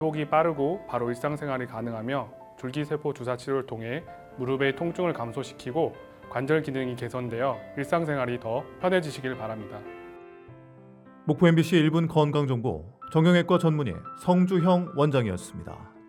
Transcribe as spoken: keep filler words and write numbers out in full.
회복이 빠르고 바로 일상생활이 가능하며 줄기세포 주사 치료를 통해 무릎의 통증을 감소시키고 관절 기능이 개선되어 일상생활이 더 편해지시길 바랍니다. 목포 엠비씨 일 분 건강정보 정형외과 전문의 성주형 원장이었습니다.